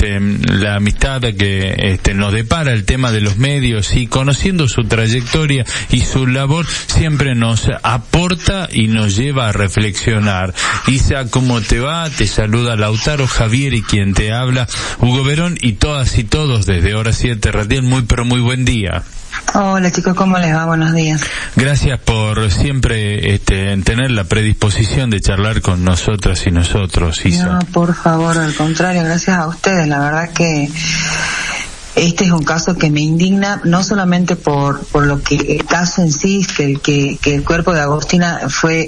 la amistad que nos depara el tema de los medios, y conociendo su trayectoria y su labor siempre nos aporta y nos lleva a reflexionar. Isa, ¿cómo te va? Te saluda Lautaro, Javier y quien te habla, Hugo Verón, y todas y todos desde Hora 7 Radial. Muy buen día. Hola chicos, ¿cómo les va? Buenos días. Gracias por siempre tener la predisposición de charlar con nosotras y nosotros, Isa. No, por favor, al contrario, gracias a ustedes. La verdad que este es un caso que me indigna, no solamente por lo que el caso en sí, que el cuerpo de Agostina fue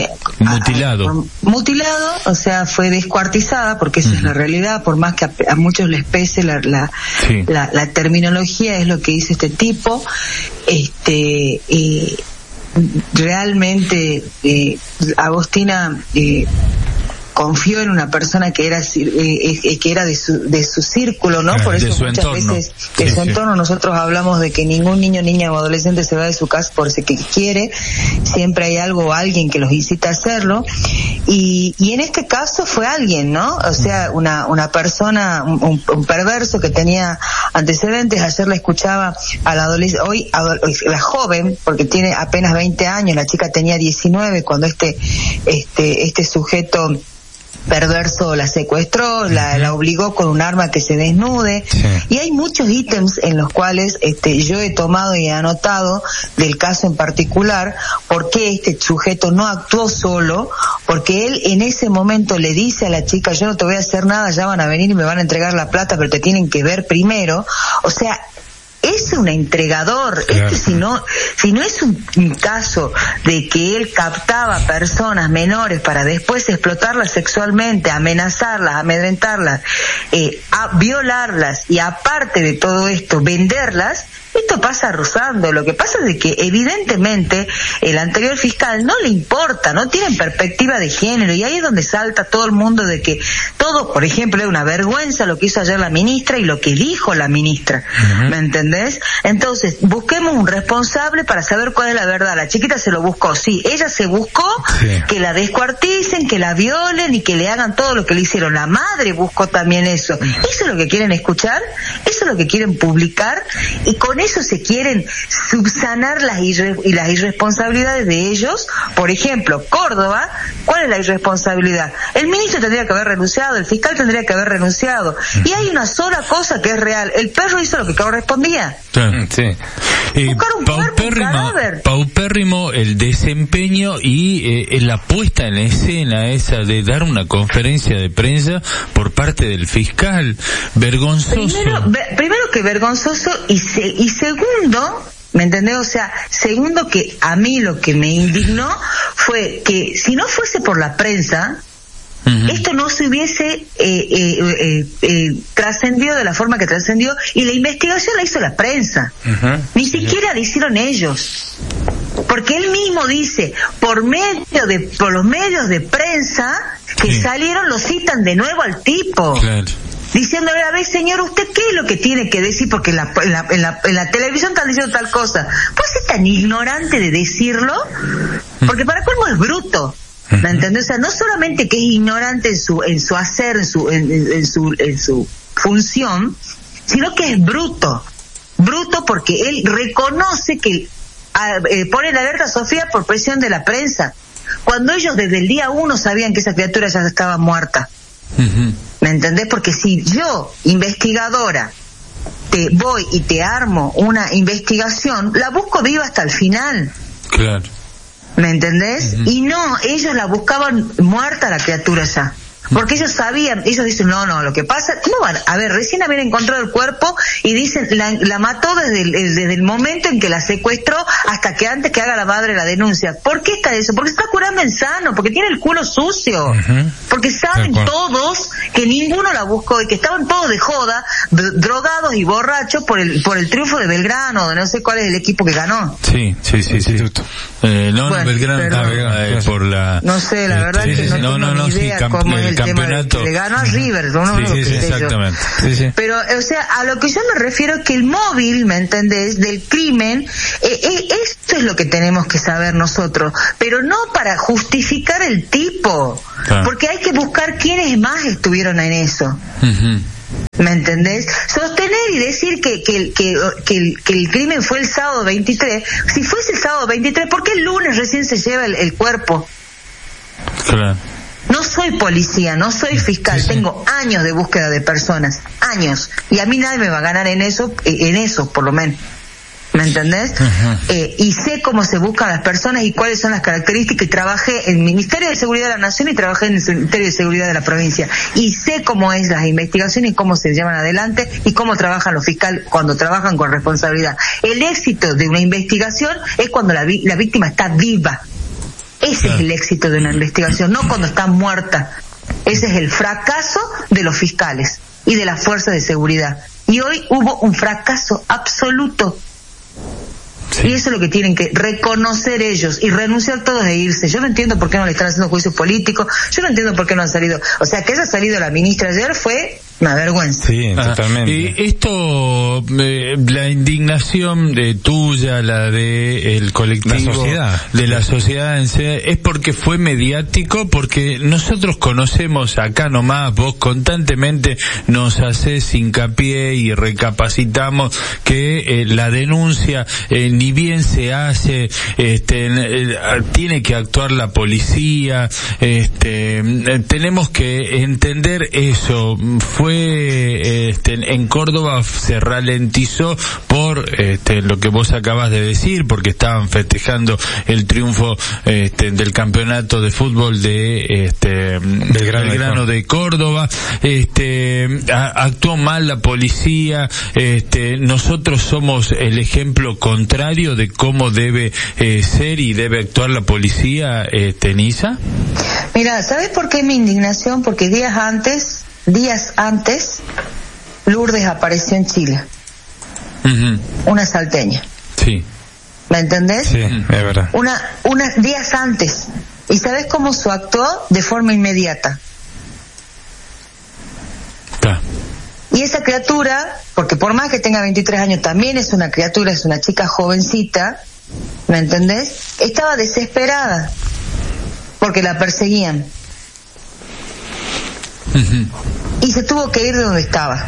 mutilado, o sea, fue descuartizada, porque esa es la realidad, por más que a muchos les pese la terminología, es lo que hizo este tipo. Realmente Agostina confió en una persona que era de su círculo, ¿no? Por eso muchas veces de su entorno nosotros hablamos de que ningún niño, niña o adolescente se va de su casa por ese que quiere, siempre hay algo o alguien que los incita a hacerlo, y en este caso fue alguien, ¿no? O sea, una persona, un perverso que tenía antecedentes. Ayer la escuchaba a la adolescente, hoy la joven, porque tiene apenas 20 años, la chica tenía 19 cuando este sujeto perverso la secuestró, la obligó con un arma que se desnude, y hay muchos ítems en los cuales yo he tomado y he anotado del caso en particular, por qué este sujeto no actuó solo, porque él en ese momento le dice a la chica: yo no te voy a hacer nada, ya van a venir y me van a entregar la plata, pero te tienen que ver primero. O sea, es un entregador. Claro. Si no es un caso de que él captaba personas menores para después explotarlas sexualmente, amenazarlas, amedrentarlas, violarlas, y aparte de todo esto, venderlas, esto pasa rozando. Lo que pasa es de que evidentemente el anterior fiscal no le importa, no tienen perspectiva de género, y ahí es donde salta todo el mundo de que todo, por ejemplo, es una vergüenza lo que hizo ayer la ministra y lo que dijo la ministra. ¿Me entendés? Entonces, busquemos un responsable para saber cuál es la verdad. La chiquita se lo buscó, sí, ella se buscó que la descuarticen, que la violen y que le hagan todo lo que le hicieron. La madre buscó también eso. ¿Eso es lo que quieren escuchar? ¿Eso es lo que quieren publicar? Y con eso se quieren subsanar las irresponsabilidades de ellos. Por ejemplo, Córdoba, ¿cuál es la irresponsabilidad? El ministro tendría que haber renunciado, el fiscal tendría que haber renunciado, y hay una sola cosa que es real: el perro hizo lo que correspondía. Buscar un cuerpo, un cadáver. Paupérrimo el desempeño y la puesta en escena esa de dar una conferencia de prensa por parte del fiscal. Vergonzoso. Primero que vergonzoso, y segundo, ¿me entendés? O sea, segundo, que a mí lo que me indignó fue que si no fuese por la prensa, esto no se hubiese trascendido de la forma que trascendió, y la investigación la hizo la prensa. Ni siquiera la hicieron ellos. Porque él mismo dice, por los medios de prensa que salieron, lo citan de nuevo al tipo. Claro. Diciéndole: a ver, señor, ¿usted qué es lo que tiene que decir? Porque en la televisión están diciendo tal cosa. ¿Puede ser tan ignorante de decirlo? Porque para colmo es bruto. ¿Me entendés? O sea, no solamente que es ignorante en su hacer, en su función, sino que es bruto. Bruto porque él reconoce que pone la alerta a Sofía por presión de la prensa, cuando ellos desde el día 1 sabían que esa criatura ya estaba muerta. ¿Me entendés? Porque si yo, investigadora, te voy y te armo una investigación, la busco viva hasta el final. Claro. ¿Me entendés? Y no, ellos la buscaban muerta, la criatura ya. Porque ellos sabían, ellos dicen: no, lo que pasa, ¿cómo van? A ver, recién habían encontrado el cuerpo y dicen, la mató desde el momento en que la secuestró hasta que antes que haga la madre la denuncia. ¿Por qué está eso? Porque está curando en sano, porque tiene el culo sucio, porque saben todos que ninguno la buscó y que estaban todos de joda, drogados y borrachos por el triunfo de Belgrano, de no sé cuál es el equipo que ganó. Sí. Belgrano, por la... No sé, la verdad que no tengo ni idea cómo es el campeonato. Le ganó a River, exactamente. Pero, o sea, a lo que yo me refiero es que el móvil, ¿me entendés?, del crimen, esto es lo que tenemos que saber nosotros, pero no para justificar el tipo, porque hay que buscar quiénes más estuvieron en eso. ¿Me entendés? Sostener y decir que el crimen fue el sábado 23, si fuese el sábado 23, ¿por qué el lunes recién se lleva el cuerpo? Claro. No soy policía, no soy fiscal, tengo años de búsqueda de personas, años, y a mí nadie me va a ganar en eso por lo menos. ¿Me entendés? Y sé cómo se buscan las personas y cuáles son las características, y trabajé en el Ministerio de Seguridad de la Nación y trabajé en el Ministerio de Seguridad de la provincia, y sé cómo es las investigaciones y cómo se llevan adelante y cómo trabajan los fiscales cuando trabajan con responsabilidad. El éxito de una investigación es cuando la víctima está viva. Ese es el éxito de una investigación, no cuando está muerta. Ese es el fracaso de los fiscales y de las fuerzas de seguridad. Y hoy hubo un fracaso absoluto. Y eso es lo que tienen que reconocer ellos y renunciar todos e irse. Yo no entiendo por qué no le están haciendo juicios políticos, yo no entiendo por qué no han salido. O sea, que haya salido la ministra ayer fue una vergüenza. Sí, totalmente. Y esto, la indignación tuya, la de el colectivo, la sociedad en sí, es porque fue mediático, porque nosotros conocemos acá nomás, vos constantemente nos haces hincapié y recapacitamos que la denuncia ni bien se hace, tiene que actuar la policía, tenemos que entender eso. En Córdoba se ralentizó por lo que vos acabas de decir, porque estaban festejando el triunfo del campeonato de fútbol de Belgrano de Córdoba. Actuó mal la policía. Nosotros somos el ejemplo contrario de cómo debe ser y debe actuar la policía, Nisa. Mira, ¿sabes por qué mi indignación? Porque días antes, Lourdes apareció en Chile. Una salteña. Sí. ¿Me entendés? Sí, es verdad. Días antes. ¿Y sabes cómo se actuó? De forma inmediata. Y esa criatura, porque por más que tenga 23 años, también es una criatura, es una chica jovencita, ¿me entendés? Estaba desesperada porque la perseguían. Y se tuvo que ir de donde estaba.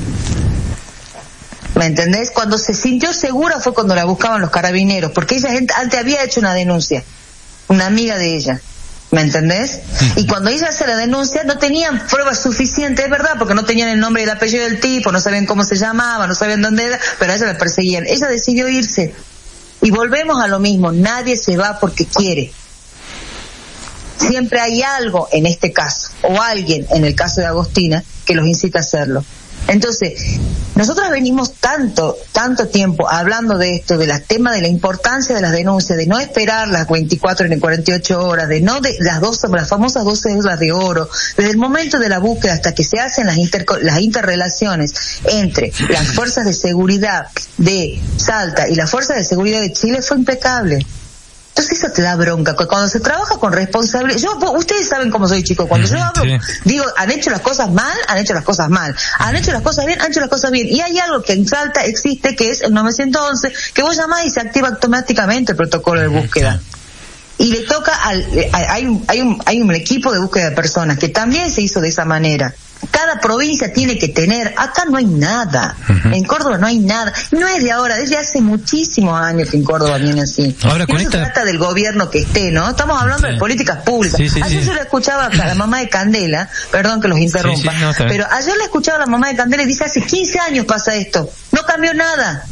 ¿Me entendés? Cuando se sintió segura fue cuando la buscaban los carabineros, porque ella antes había hecho una denuncia, una amiga de ella. ¿Me entendés? Y cuando ella hace la denuncia no tenían pruebas suficientes, es verdad, porque no tenían el nombre y el apellido del tipo, no sabían cómo se llamaba, no sabían dónde era, pero a ella la perseguían. Ella decidió irse. Y volvemos a lo mismo, nadie se va porque quiere. Siempre hay algo en este caso, o alguien en el caso de Agostina, que los incita a hacerlo. Entonces, nosotros venimos tanto tiempo hablando de esto, de las temas de la importancia de las denuncias, de no esperar las 24 ni 48 horas, de las famosas 12 horas de oro, desde el momento de la búsqueda hasta que se hacen las interrelaciones entre las fuerzas de seguridad de Salta y las fuerzas de seguridad de Chile fue impecable. Entonces eso te da bronca, cuando se trabaja con responsabilidad. Ustedes saben cómo soy, chicos, cuando yo hablo, digo, han hecho las cosas mal, han hecho las cosas mal, han hecho las cosas bien, han hecho las cosas bien, y hay algo que en Salta existe, que es el 911, que vos llamás y se activa automáticamente el protocolo de búsqueda. Y le toca hay un equipo de búsqueda de personas que también se hizo de esa manera. Cada provincia tiene que tener, acá no hay nada, en Córdoba no hay nada, no es de ahora, desde hace muchísimos años que en Córdoba viene así. Ahora, no se trata del gobierno que esté, ¿no? Estamos hablando de políticas públicas. Ayer yo le escuchaba a la mamá de Candela, perdón que los interrumpa, pero ayer le escuchaba a la mamá de Candela y dice, hace 15 años pasa esto, no cambió nada.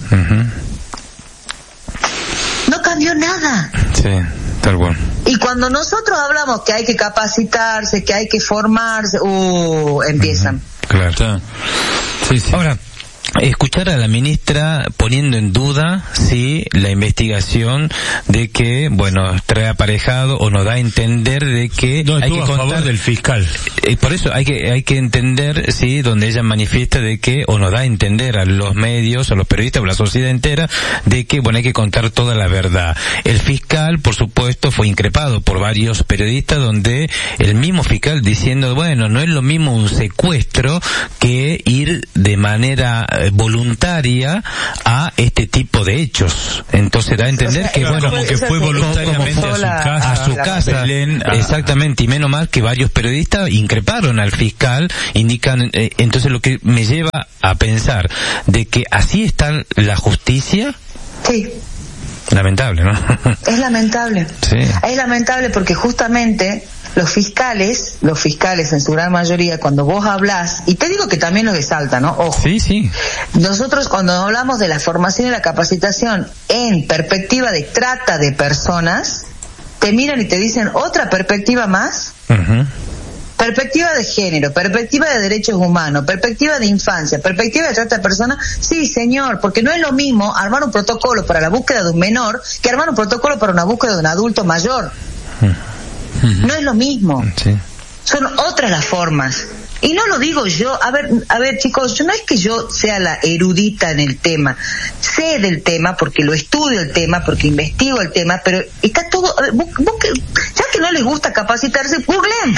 No cambió nada. Sí. Tal cual. Y cuando nosotros hablamos que hay que capacitarse, que hay que formarse, empiezan. Claro. Sí. Ahora, escuchar a la ministra poniendo en duda la investigación de que, trae aparejado o nos da a entender de que no, hay que contar a favor del fiscal. Por eso hay que entender, donde ella manifiesta de que, o nos da a entender a los medios, a los periodistas, o a la sociedad entera, de que, hay que contar toda la verdad. El fiscal, por supuesto, fue increpado por varios periodistas, donde el mismo fiscal diciendo, no es lo mismo un secuestro que ir de manera voluntaria a este tipo de hechos. Entonces da a entender que como que fue voluntariamente a su casa. Belén, exactamente, y menos mal que varios periodistas increparon al fiscal, indican, entonces lo que me lleva a pensar de que así está la justicia. Sí. Lamentable, ¿no? Es lamentable. Sí. Es lamentable porque justamente los fiscales en su gran mayoría, cuando vos hablás, y te digo que también los de Salta, ¿no? Ojo. Sí. Nosotros cuando hablamos de la formación y la capacitación en perspectiva de trata de personas, te miran y te dicen otra perspectiva más. Uh-huh. Perspectiva de género, perspectiva de derechos humanos, perspectiva de infancia, perspectiva de trata de personas. Sí, señor, porque no es lo mismo armar un protocolo para la búsqueda de un menor que armar un protocolo para una búsqueda de un adulto mayor. No es lo mismo. Sí. Son otras las formas. Y no lo digo yo, a ver chicos, yo no es que yo sea la erudita en el tema, sé del tema porque lo estudio el tema, porque investigo el tema, pero está todo, ya que no les gusta capacitarse, googleen.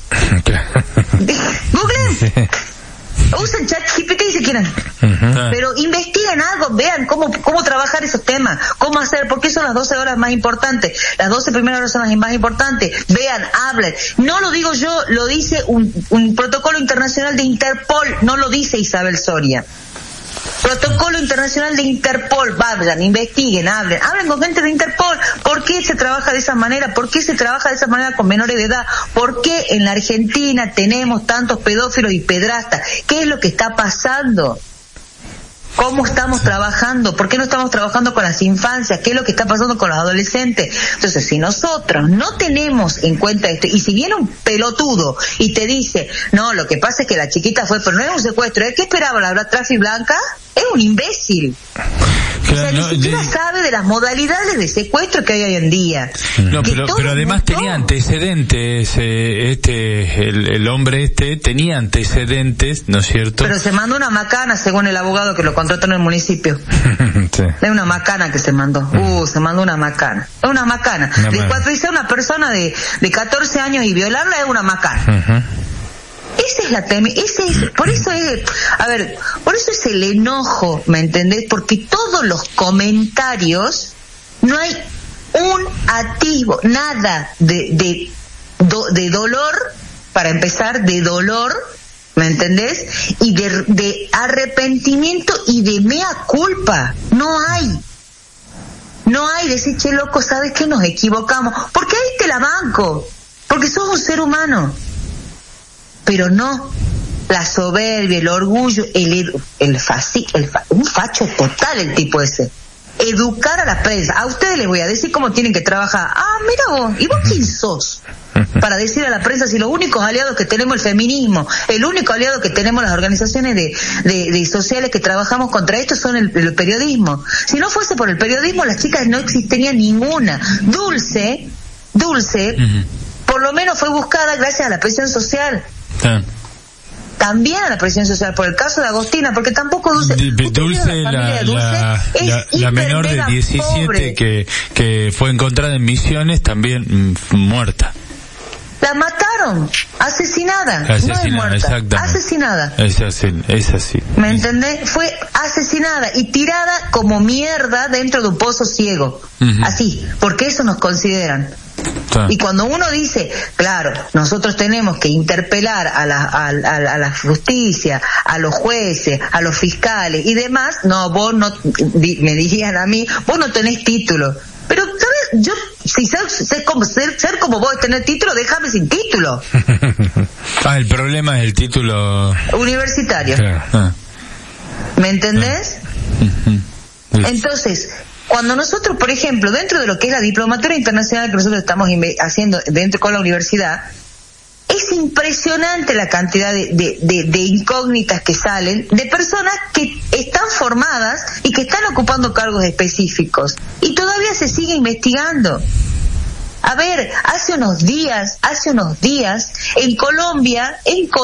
Googleen. Usen ChatGPT si quieren. Uh-huh. Pero investiguen algo, vean cómo trabajar esos temas, cómo hacer, porque son las 12 horas más importantes, las 12 primeras horas son las más importantes. Vean, hablen. No lo digo yo, lo dice un protocolo internacional de Interpol, no lo dice Isabel Soria. Protocolo internacional de Interpol, vayan, investiguen, hablen con gente de Interpol. ¿Por qué se trabaja de esa manera? ¿Por qué se trabaja de esa manera con menores de edad? ¿Por qué en la Argentina tenemos tantos pedófilos y pedrastas? ¿Qué es lo que está pasando? ¿Cómo estamos trabajando? ¿Por qué no estamos trabajando con las infancias? ¿Qué es lo que está pasando con los adolescentes? Entonces, si nosotros no tenemos en cuenta esto, y si viene un pelotudo y te dice, no, lo que pasa es que la chiquita fue, pero no es un secuestro, ¿qué esperaba? ¿La trafi blanca? Es un imbécil. Claro, ni siquiera sabe de las modalidades de secuestro que hay hoy en día. No, pero además tenía antecedentes, el hombre tenía antecedentes, ¿no es cierto? Pero se mandó una macana, según el abogado que lo contrató en el municipio. Sí. Es una macana que se mandó. Se mandó una macana. Es una macana. Descuartizar a una persona de 14 años y violarla es una macana. Uh-huh. Esa es la por eso es el enojo, ¿me entendés? Porque todos los comentarios, no hay un atisbo, nada de dolor, para empezar, de dolor, ¿me entendés? Y de arrepentimiento y de mea culpa. No hay decir, che, loco, ¿sabes qué? Nos equivocamos. Porque ahí te la banco. Porque sos un ser humano. Pero no, la soberbia, el orgullo, un facho total el tipo ese. Educar a la prensa. A ustedes les voy a decir cómo tienen que trabajar. Mira vos, ¿y vos quién sos? Para decir a la prensa si los únicos aliados que tenemos el feminismo, el único aliado que tenemos las organizaciones de sociales que trabajamos contra esto son el periodismo. Si no fuese por el periodismo, las chicas no existirían ninguna. Dulce, uh-huh, por lo menos fue buscada gracias a la presión social. También a la presión social por el caso de Agostina, porque tampoco Dulce la menor de 17 que fue encontrada en Misiones, también muerta. La mataron, asesinada, no es muerta, asesinada. Es así. ¿Me entendés? Fue asesinada y tirada como mierda dentro de un pozo ciego. Uh-huh. Así, porque eso nos consideran. Y cuando uno dice, claro, nosotros tenemos que interpelar a la justicia, a los jueces, a los fiscales y demás, no, vos no, me dirían a mí, vos no tenés título. Pero, ¿sabes? Yo, si ser como vos, tener título, déjame sin título. El problema es el título universitario. Claro. ¿Me entendés? Entonces, cuando nosotros, por ejemplo, dentro de lo que es la diplomatura internacional que nosotros estamos haciendo dentro con la universidad, es impresionante la cantidad de incógnitas que salen de personas que están formadas y que están ocupando cargos específicos y todavía se sigue investigando. A ver, hace unos días en Colombia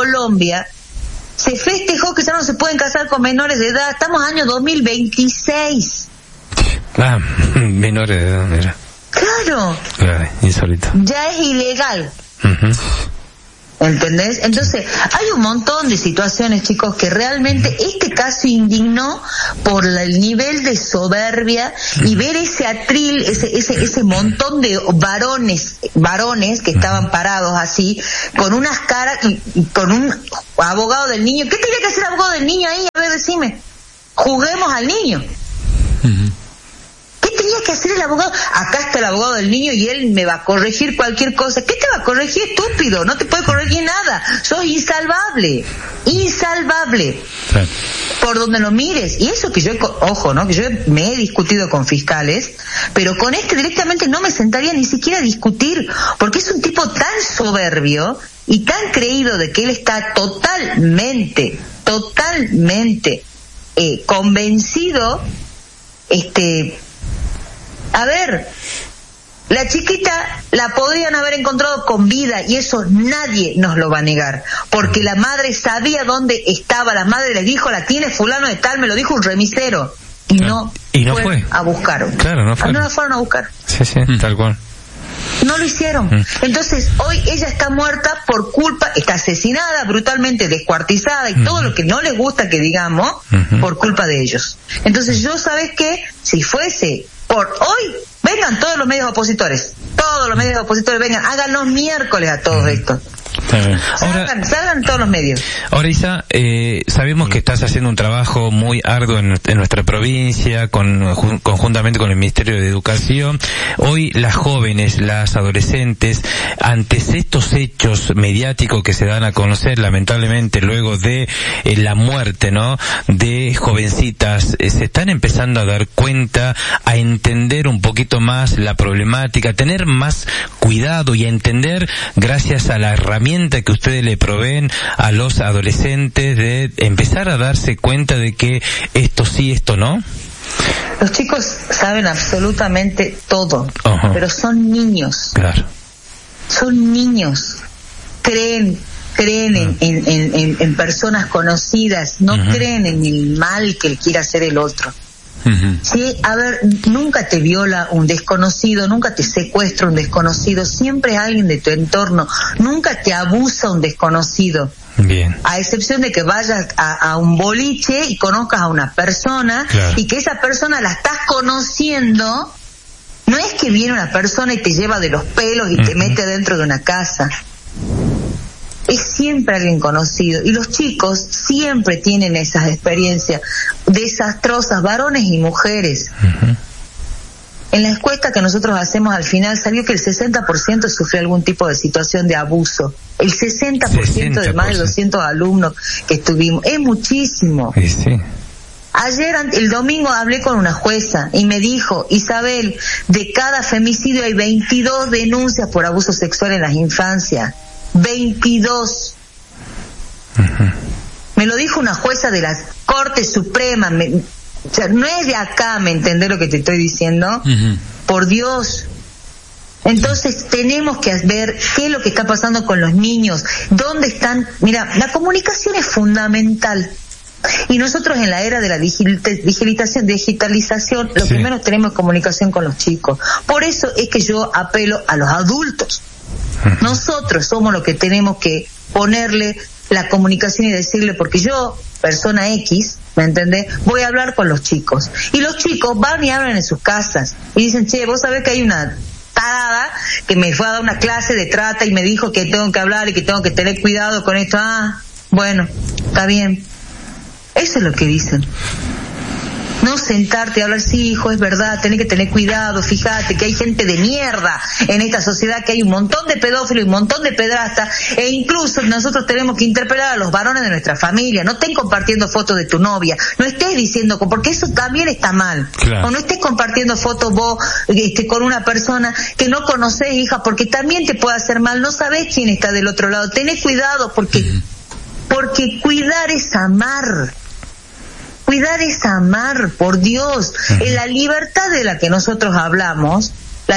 se festejó que ya no se pueden casar con menores de edad. Estamos año 2026. Menores de edad, mira. Claro. Insólito. Ya es ilegal. Uh-huh. ¿Entendés? Entonces, hay un montón de situaciones, chicos, que realmente este caso indignó por el nivel de soberbia y ver ese atril, ese montón de varones que estaban parados así, con unas caras y con un abogado del niño. ¿Qué tenía que hacer el abogado del niño ahí? A ver, decime. Juzguemos al niño. ¿Qué tenía que hacer el abogado? Acá está el abogado del niño y él me va a corregir cualquier cosa. ¿Qué te va a corregir, estúpido? No te puede corregir nada. Sos insalvable. Insalvable. Sí. Por donde lo mires. Y eso que yo, ojo, ¿no? Que yo me he discutido con fiscales, pero con este directamente no me sentaría ni siquiera a discutir, porque es un tipo tan soberbio y tan creído de que él está totalmente convencido. A ver, la chiquita la podrían haber encontrado con vida y eso nadie nos lo va a negar, porque la madre sabía dónde estaba, la madre le dijo, la tiene fulano de tal, me lo dijo un remisero, y no fue a buscar. Claro, no fue. No la fueron a buscar. Sí, tal cual. No lo hicieron. Entonces, hoy ella está muerta por culpa, está asesinada, brutalmente descuartizada y todo lo que no les gusta que digamos, por culpa de ellos. Entonces, yo, ¿sabes qué? Si fuese por hoy, vengan todos los medios opositores, vengan, háganos miércoles a todos estos. Salgan todos los medios. Ahora, Isa, sabemos que estás haciendo un trabajo muy arduo en nuestra provincia, conjuntamente con el Ministerio de Educación. Hoy las jóvenes, las adolescentes, ante estos hechos mediáticos que se dan a conocer, lamentablemente, luego de la muerte, ¿no?, de jovencitas, se están empezando a dar cuenta, a entender un poquito más la problemática, a tener más cuidado y a entender, gracias a la herramienta que ustedes le proveen a los adolescentes, de empezar a darse cuenta de que esto sí, esto no. Los chicos saben absolutamente todo, pero son niños. Claro. Son niños. Creen en personas conocidas, no creen en el mal que quiere hacer el otro. Sí, a ver, nunca te viola un desconocido, nunca te secuestra un desconocido, siempre es alguien de tu entorno, nunca te abusa un desconocido. Bien. A excepción de que vayas a un boliche y conozcas a una persona, claro, y que esa persona la estás conociendo. No es que viene una persona y te lleva de los pelos y te mete dentro de una casa. Es siempre alguien conocido, y los chicos siempre tienen esas experiencias desastrosas, varones y mujeres. En la encuesta que nosotros hacemos al final salió que el 60% sufrió algún tipo de situación de abuso. El 60% de más de 200 alumnos que estuvimos. Es muchísimo. Sí. Ayer, el domingo, hablé con una jueza y me dijo, Isabel, de cada femicidio hay 22 denuncias por abuso sexual en las infancias. 22. Me lo dijo una jueza de la Corte Suprema. O sea, no es de acá, ¿me entendés lo que te estoy diciendo? Por Dios. Entonces tenemos que ver qué es lo que está pasando con los niños, dónde están. Mira, la comunicación es fundamental. Y nosotros en la era de la digitalización, lo que menos tenemos es comunicación con los chicos. Por eso es que yo apelo a los adultos. Nosotros somos los que tenemos que ponerle la comunicación y decirle, porque yo, persona X, ¿me entendés?, voy a hablar con los chicos. Y los chicos van y hablan en sus casas. Y dicen, che, vos sabés que hay una tarada que me fue a dar una clase de trata y me dijo que tengo que hablar y que tengo que tener cuidado con esto. Ah, bueno, está bien. Eso es lo que dicen. No sentarte a hablar, sí, hijo, es verdad, tenés que tener cuidado, fíjate que hay gente de mierda en esta sociedad, que hay un montón de pedófilos y un montón de pedrastas, e incluso nosotros tenemos que interpelar a los varones de nuestra familia. No estén compartiendo fotos de tu novia, no estés diciendo, porque eso también está mal. Claro. O no estés compartiendo fotos vos con una persona que no conocés, hija, porque también te puede hacer mal, no sabés quién está del otro lado. Tenés cuidado, porque cuidar es amar. Cuidar es amar, por Dios. En la libertad de la que nosotros hablamos, es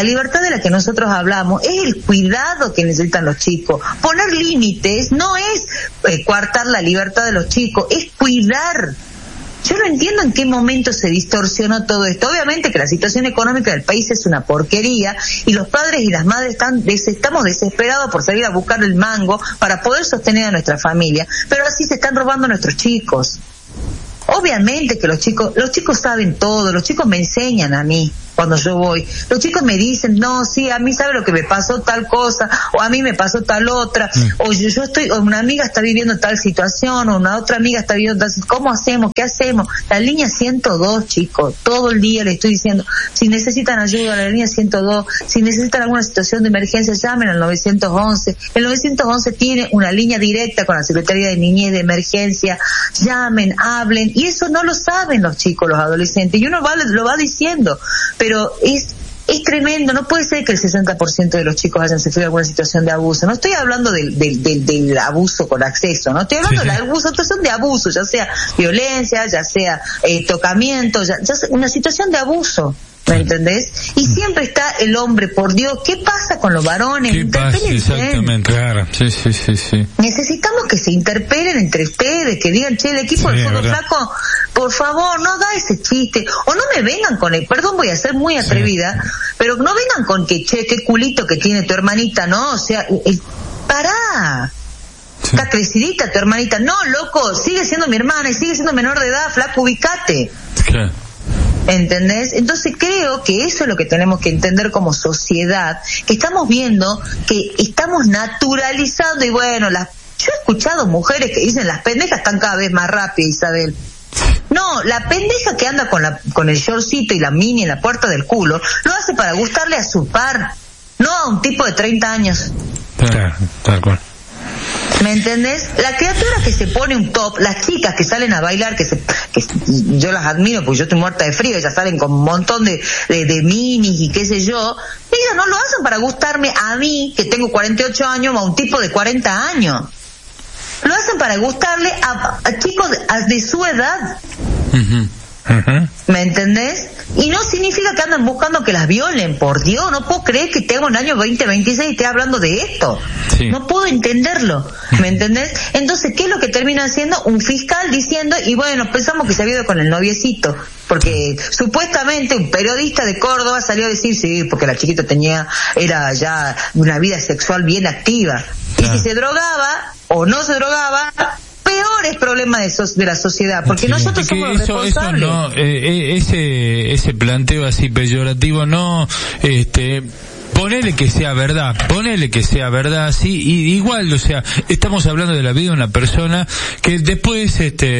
el cuidado que necesitan los chicos. Poner límites no es coartar la libertad de los chicos, es cuidar. Yo no entiendo en qué momento se distorsionó todo esto. Obviamente que la situación económica del país es una porquería y los padres y las madres estamos desesperados por salir a buscar el mango para poder sostener a nuestra familia, pero así se están robando a nuestros chicos. Obviamente que los chicos saben todo, los chicos me enseñan a mí cuando yo voy, los chicos me dicen, no, sí, a mí sabe lo que me pasó tal cosa, o a mí me pasó tal otra, o o una amiga está viviendo tal situación, o una otra amiga está viviendo tal, ¿cómo hacemos? ¿Qué hacemos? La línea 102, chicos, todo el día les estoy diciendo, si necesitan ayuda, la línea 102, si necesitan alguna situación de emergencia, llamen al 911, el 911 tiene una línea directa con la Secretaría de Niñez de Emergencia, llamen, hablen, y eso no lo saben los chicos, los adolescentes, y uno lo va diciendo, pero es tremendo, no puede ser que el 60% de los chicos hayan sufrido alguna situación de abuso. No estoy hablando del abuso con acceso, no estoy hablando de la situación de abuso, ya sea violencia, ya sea tocamiento, ya sea una situación de abuso. ¿Me entendés? Y siempre está el hombre, por Dios, ¿qué pasa con los varones? ¿Qué pasa? Exactamente, claro. Sí. Necesitamos que se interpelen entre ustedes, que digan, che, el equipo de fútbol flaco, por favor, no da ese chiste, o no me vengan con el, perdón, voy a ser muy atrevida, pero no vengan con que, che, qué culito que tiene tu hermanita, ¿no? O sea, pará. Está crecidita tu hermanita, no, loco, sigue siendo mi hermana y sigue siendo menor de edad, flaco, ubicate. Claro. ¿Entendés? Entonces creo que eso es lo que tenemos que entender como sociedad, que estamos viendo que estamos naturalizando, y bueno, yo he escuchado mujeres que dicen las pendejas están cada vez más rápidas, Isabel. No, la pendeja que anda con el shortcito y la mini en la puerta del culo, lo hace para gustarle a su par, no a un tipo de 30 años. Claro, tal cual. ¿Me entendés? La criatura que se pone un top, las chicas que salen a bailar, que yo las admiro porque yo estoy muerta de frío, ellas salen con un montón de minis y qué sé yo, ellas no lo hacen para gustarme a mí, que tengo 48 años, o a un tipo de 40 años. Lo hacen para gustarle a chicos de su edad. ¿Me entendés? Y no significa que andan buscando que las violen, por Dios, no puedo creer que tengo en el año 2026 y esté hablando de esto. Sí. No puedo entenderlo, ¿me entendés? Entonces, ¿qué es lo que termina haciendo? Un fiscal diciendo, y bueno, pensamos que se había ido con el noviecito, porque supuestamente un periodista de Córdoba salió a decir, sí, porque la chiquita era ya una vida sexual bien activa. Claro. Y si se drogaba o no se drogaba, peores problemas de la sociedad, porque nosotros somos los responsables. Eso no, ese planteo así peyorativo, no, ponele que sea verdad, sí, y igual, o sea, estamos hablando de la vida de una persona que después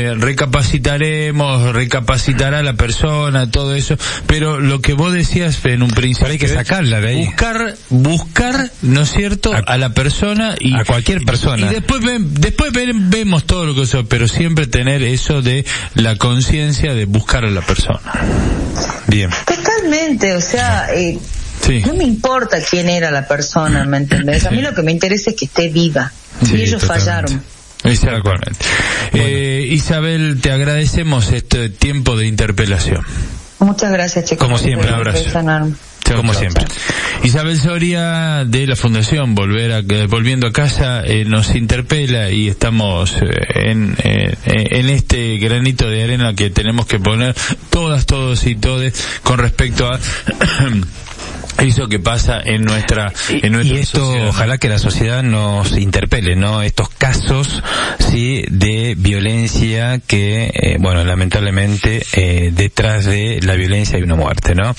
recapacitará la persona, todo eso, pero lo que vos decías en un principio, hay que sacarla de ahí. Buscar, ¿no es cierto?, a la persona y a cualquier persona. Y después vemos todo lo que eso, pero siempre tener eso de la conciencia de buscar a la persona. Bien. Totalmente, o sea, sí. No me importa quién era la persona, ¿me entendés? A mí lo que me interesa es que esté viva. Sí, y ellos fallaron. Exactamente. Bueno. Isabel, te agradecemos este tiempo de interpelación. Muchas gracias, chicos. Como siempre, un abrazo. Como siempre. Isabel Soria de la Fundación Volviendo a Casa nos interpela y estamos en este granito de arena que tenemos que poner todos y todes con respecto a eso que pasa en nuestra y esto sociedad. Ojalá que la sociedad nos interpele, ¿no? Estos casos, sí, de violencia que, bueno, lamentablemente, detrás de la violencia hay una muerte, ¿no?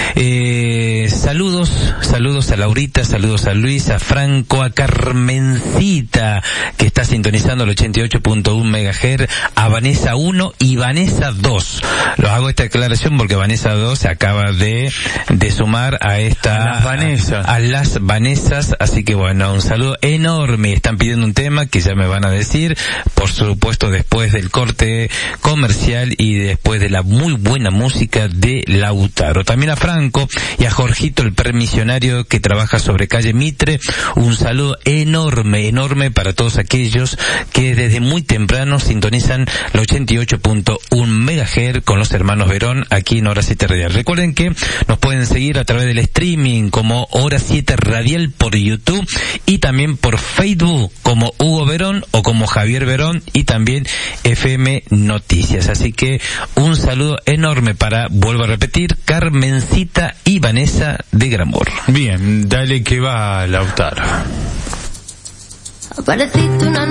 Saludos a Laurita, saludos a Luis, a Franco, a Carmencita, que está sintonizando el 88.1 MHz, a Vanessa 1 y Vanessa 2. Lo hago esta aclaración porque Vanessa 2 se acaba de sumar a las Vanessas, así que bueno, un saludo enorme. Están pidiendo un tema que ya me van a decir, por supuesto después del corte comercial y después de la muy buena música de Lautaro. También a Franco y a Jorgito, el permisionario que trabaja sobre calle Mitre, un saludo enorme para todos aquellos que desde muy temprano sintonizan el 88.1 MHz con los hermanos Verón aquí en Hora 7 Radial. Recuerden que nos pueden seguir a través del streaming como Hora 7 Radial por YouTube y también por Facebook como Hugo Verón o como Javier Verón y también FM Noticias. Así que un saludo enorme para, vuelvo a repetir, Carmencita y Vanessa de Gramor. Bien, dale que va, Lautaro. Apareciste una